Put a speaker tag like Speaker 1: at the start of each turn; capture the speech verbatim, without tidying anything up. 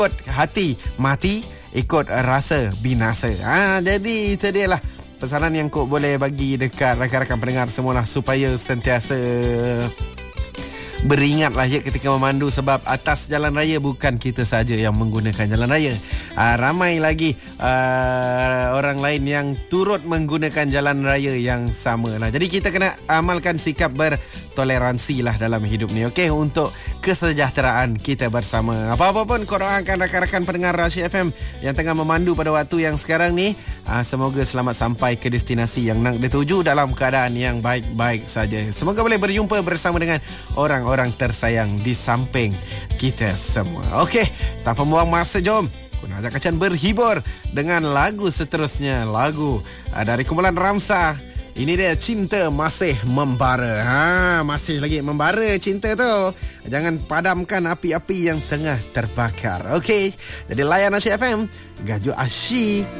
Speaker 1: ikut hati mati, ikut rasa binasa. Ha, jadi itu dia lah pesanan yang Kok boleh bagi dekat rakan-rakan pendengar semualah, supaya sentiasa beringatlah ya ketika memandu, sebab atas jalan raya bukan kita saja yang menggunakan jalan raya. Aa, ramai lagi aa, orang lain yang turut menggunakan jalan raya yang sama lah. Jadi kita kena amalkan sikap bertoleransi lah dalam hidup ni, okey, untuk kesejahteraan kita bersama. Apa-apa pun Kok doakan rakan-rakan pendengar Rasyid F M yang tengah memandu pada waktu yang sekarang ni, aa, semoga selamat sampai ke destinasi yang nak dituju dalam keadaan yang baik-baik saja. Semoga boleh berjumpa bersama dengan orang orang tersayang di samping kita semua. Okey, tanpa membuang masa, jom Kun ajak Kacan berhibur dengan lagu seterusnya. Lagu uh, dari kumpulan Ramsa. Ini dia, Cinta Masih Membara. Ha, masih lagi membara cinta tu. Jangan padamkan api-api yang tengah terbakar. Okey, jadi layan Asyik F M, Gaju Asyik.